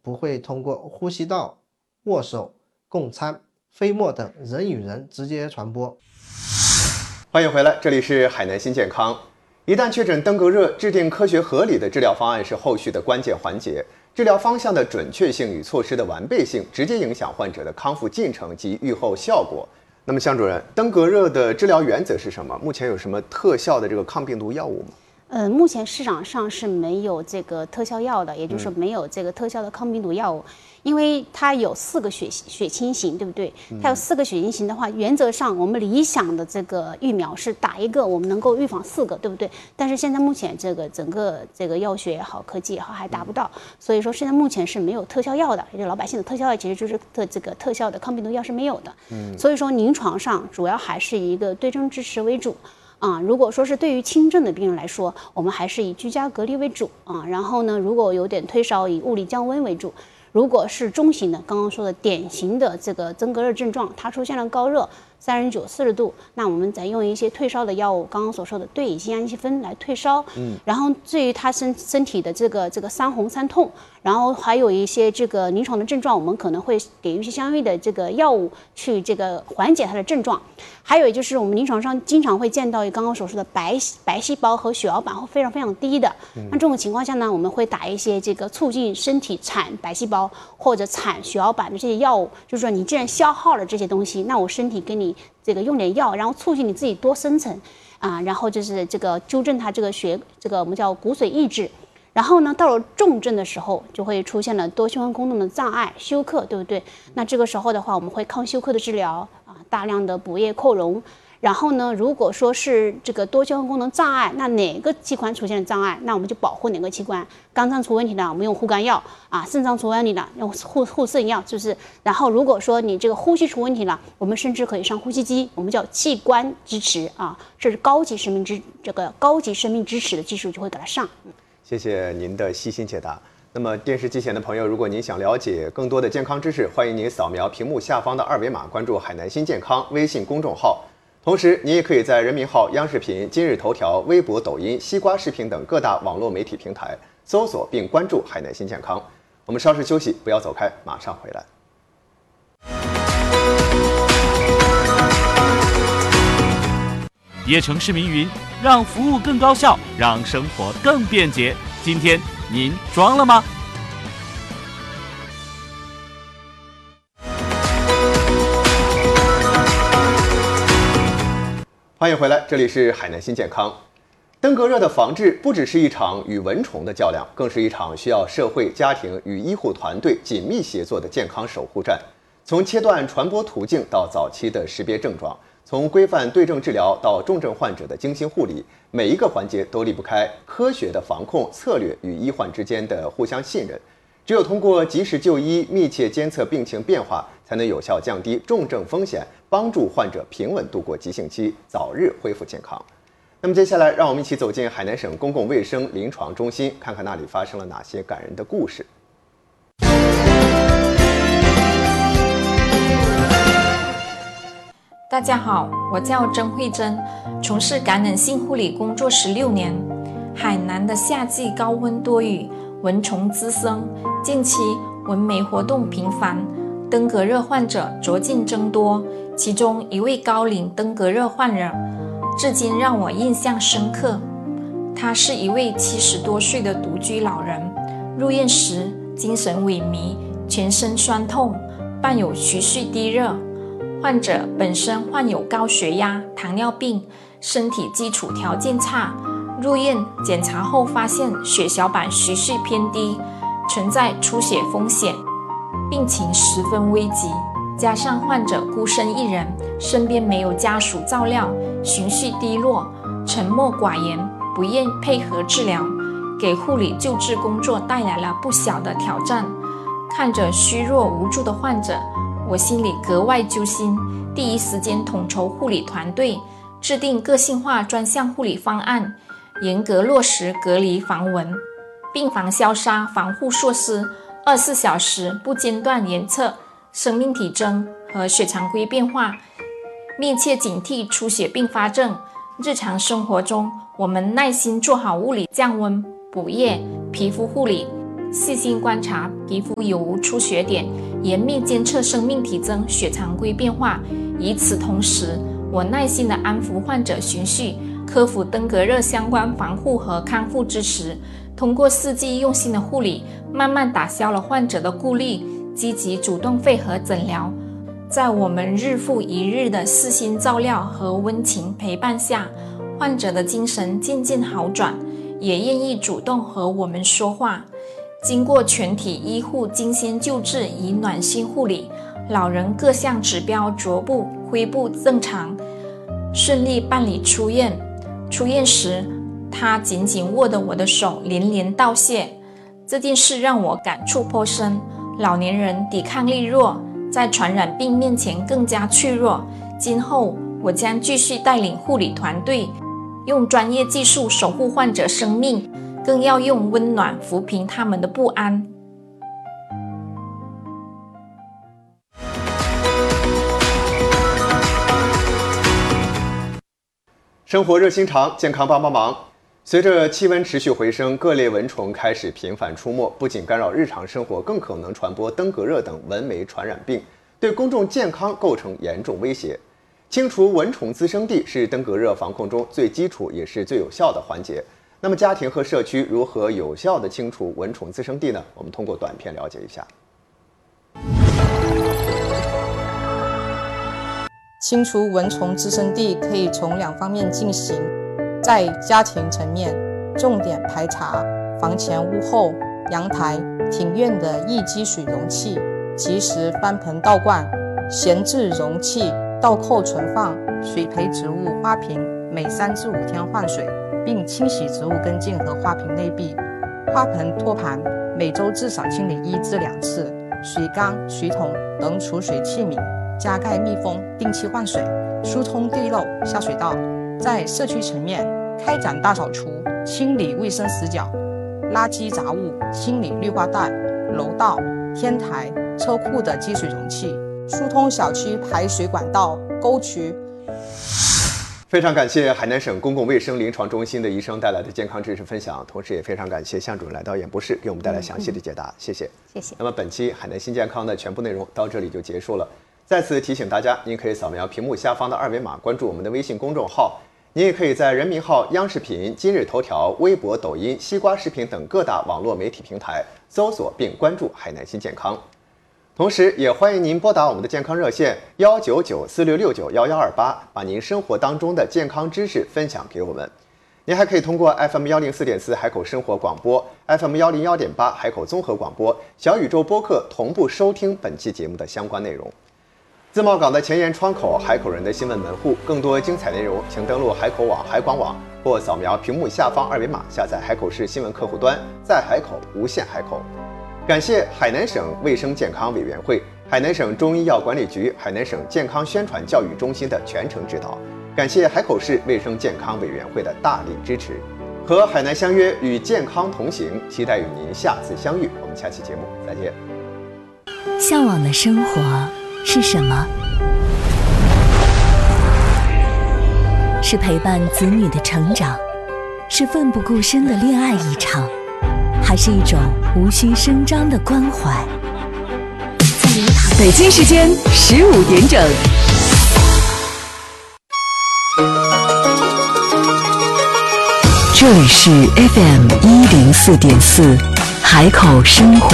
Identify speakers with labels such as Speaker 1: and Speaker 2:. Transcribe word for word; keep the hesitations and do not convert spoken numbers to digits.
Speaker 1: 不会通过呼吸道、握手、共餐、飞沫等人与人直接传播。
Speaker 2: 欢迎回来，这里是海南新健康。一旦确诊登革热，制定科学合理的治疗方案是后续的关键环节。治疗方向的准确性与措施的完备性，直接影响患者的康复进程及预后效果。那么，向主任，登革热的治疗原则是什么？目前有什么特效的这个抗病毒药物吗？
Speaker 3: 呃，目前市场上是没有这个特效药的，也就是说没有这个特效的抗病毒药物，嗯、因为它有四个血血清型，对不对？它有四个血清型的话，原则上我们理想的这个疫苗是打一个，我们能够预防四个，对不对？但是现在目前这个整个这个药学也好，科技也好，还达不到，所以说现在目前是没有特效药的，也就是老百姓的特效药其实就是特这个特效的抗病毒药是没有的。嗯，所以说临床上主要还是以一个对症支持为主。啊，如果说是对于轻症的病人来说，我们还是以居家隔离为主啊。然后呢，如果有点退烧，以物理降温为主。如果是中型的，刚刚说的典型的这个登革热症状，它出现了高热三十九、四十度，那我们再用一些退烧的药物，刚刚所说的对乙酰氨基酚来退烧。嗯，然后至于他身身体的这个这个三红三痛，然后还有一些这个临床的症状，我们可能会给予一些相应的这个药物去这个缓解它的症状。还有就是我们临床上经常会见到刚刚所说的白白细胞和血小板会非常非常低的，那这种情况下呢，我们会打一些这个促进身体产白细胞或者产血小板的这些药物，就是说你既然消耗了这些东西，那我身体给你这个用点药，然后促进你自己多生成啊，然后就是这个纠正它这个血这个我们叫骨髓抑制。然后呢，到了重症的时候，就会出现了多循环功能的障碍，休克，对不对？那这个时候的话，我们会抗休克的治疗啊，大量的补液扩容。然后呢，如果说是这个多循环功能障碍，那哪个器官出现了障碍，那我们就保护哪个器官。肝脏出问题了，我们用护肝药啊；肾脏出问题了，用护护肾药，就是。然后如果说你这个呼吸出问题了，我们甚至可以上呼吸机，我们叫器官支持啊，这是高级生命支这个高级生命支持的技术就会给它上。
Speaker 2: 谢谢您的细心解答。那么电视机前的朋友，如果您想了解更多的健康知识，欢迎您扫描屏幕下方的二维码，关注海南新健康微信公众号。同时，您也可以在人民号、央视频、今日头条、微博、抖音、西瓜视频等各大网络媒体平台搜索并关注海南新健康。我们稍事休息，不要走开，马上回来。
Speaker 4: 椰城市民云，让服务更高效，让生活更便捷。今天您装了吗？
Speaker 2: 欢迎回来，这里是海南新健康。登革热的防治不只是一场与蚊虫的较量，更是一场需要社会、家庭与医护团队紧密协作的健康守护战。从切断传播途径到早期的识别症状，从规范对症治疗到重症患者的精心护理，每一个环节都离不开科学的防控策略与医患之间的互相信任。只有通过及时就医、密切监测病情变化，才能有效降低重症风险，帮助患者平稳度过急性期，早日恢复健康。那么接下来，让我们一起走进海南省公共卫生临床中心，看看那里发生了哪些感人的故事。
Speaker 5: 大家好，我叫曾慧珍，从事感染性护理工作十六年。海南的夏季高温多雨，蚊虫滋生，近期蚊媒活动频繁，登革热患者逐渐增多。其中一位高龄登革热患者，至今让我印象深刻。他是一位七十多岁的独居老人，入院时精神萎靡，全身酸痛，伴有徐徐低热。患者本身患有高血压、糖尿病，身体基础条件差。入院检查后发现血小板徐徐偏低，存在出血风险，病情十分危急。加上患者孤身一人，身边没有家属照料，情绪低落，沉默寡言，不愿配合治疗，给护理救治工作带来了不小的挑战。看着虚弱无助的患者，我心里格外揪心，第一时间统筹护理团队，制定个性化专项护理方案，严格落实隔离防蚊、病房消杀防护措施，二十四小时不间断监测生命体征和血常规变化，密切警惕出血并发症。日常生活中，我们耐心做好物理降温、补液、皮肤护理， 细心观察皮肤有无出血点，严密监测生命体征、血常规变化。与此同时，我耐心地安抚患者情绪，克服登革热相关防护和康复知识，通过四季用心的护理，慢慢打消了患者的顾虑，积极主动配合诊疗。在我们日复一日的细心照料和温情陪伴下，患者的精神渐渐好转，也愿意主动和我们说话。经过全体医护精心救治与暖心护理，老人各项指标逐步恢复正常，顺利办理出院。出院时，他紧紧握着我的手，连连道谢。这件事让我感触颇深。老年人抵抗力弱，在传染病面前更加脆弱。今后我将继续带领护理团队，用专业技术守护患者生命，更要用温暖抚平他们的不安。
Speaker 2: 生活热心肠，健康帮帮忙。随着气温持续回升，各类蚊虫开始频繁出没，不仅干扰日常生活，更可能传播登革热等蚊媒传染病，对公众健康构成严重威胁。清除蚊虫滋生地是登革热防控中最基础也是最有效的环节。那么，家庭和社区如何有效地清除蚊虫滋生地呢？我们通过短片了解一下。
Speaker 6: 清除蚊虫滋生地可以从两方面进行。在家庭层面，重点排查房前屋后、阳台、庭院的易积水容器，及时翻盆倒灌，闲置容器倒扣存放。水培植物花瓶每三至五天换水，并清洗植物根茎和花瓶内壁。花盆托盘每周至少清理一至两次。水缸、水桶等储水器皿加盖密封，定期换水，疏通地漏、下水道。在社区层面，开展大扫除，清理卫生死角、垃圾杂物，清理绿化带、楼道、天台、车库的积水容器，疏通小区排水管道、沟渠。
Speaker 2: 非常感谢海南省公共卫生临床中心的医生带来的健康知识分享，同时也非常感谢向主任来到演播室给我们带来详细的解答，谢谢。
Speaker 3: 谢谢。
Speaker 2: 那么本期海南新健康的全部内容到这里就结束了。再次提醒大家，您可以扫描屏幕下方的二维码关注我们的微信公众号，您也可以在人民号、央视频、今日头条、微博、抖音、西瓜视频等各大网络媒体平台搜索并关注海南新健康。同时也欢迎您拨打我们的健康热线幺九九四六六九幺幺二八，把您生活当中的健康知识分享给我们。您还可以通过 F M 幺零四点四海口生活广播、F M 幺零幺点八海口综合广播、小宇宙播客同步收听本期节目的相关内容。自贸港的前沿窗口，海口人的新闻门户。更多精彩内容，请登录海口网、海广网或扫描屏幕下方二维码下载海口市新闻客户端，在海口无限海口。感谢海南省卫生健康委员会、海南省中医药管理局、海南省健康宣传教育中心的全程指导。感谢海口市卫生健康委员会的大力支持。和海南相约，与健康同行，期待与您下次相遇。我们下期节目再见。
Speaker 7: 向往的生活是什么？是陪伴子女的成长，是奋不顾身的恋爱一场，还是一种无需声张的关怀？北京时间十五点整。这里是 F M 一零四点四海口生活